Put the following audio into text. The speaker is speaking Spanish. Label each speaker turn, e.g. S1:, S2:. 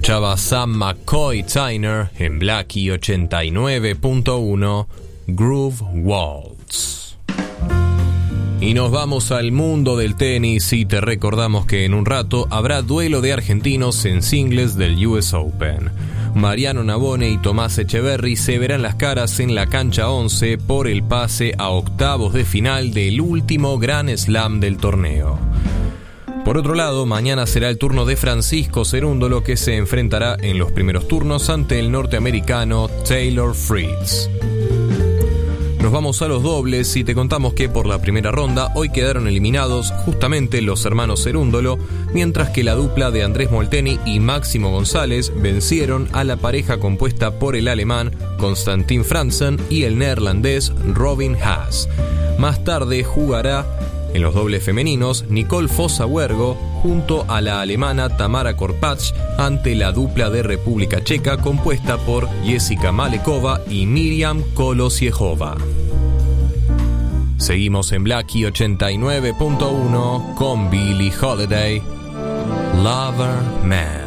S1: Escuchaba Sam McCoy Tyner en Blackie 89.1 Groove Waltz. Y nos vamos al mundo del tenis y te recordamos que en un rato habrá duelo de argentinos en singles del US Open. Mariano Navone y Tomás Echeverry se verán las caras en la cancha 11 por el pase a octavos de final del último Grand Slam del torneo. Por otro lado, mañana será el turno de Francisco Cerúndolo, que se enfrentará en los primeros turnos ante el norteamericano Taylor Fritz. Nos vamos a los dobles y te contamos que por la primera ronda hoy quedaron eliminados justamente los hermanos Cerúndolo, mientras que la dupla de Andrés Molteni y Máximo González vencieron a la pareja compuesta por el alemán Constantin Franzen y el neerlandés Robin Haas. Más tarde jugará en los dobles femeninos Nicole Fossa-Huergo junto a la alemana Tamara Korpatsch ante la dupla de República Checa compuesta por Jessica Malekova y Miriam Kolosiejova. Seguimos en Blackie 89.1 con Billie Holiday, Lover Man.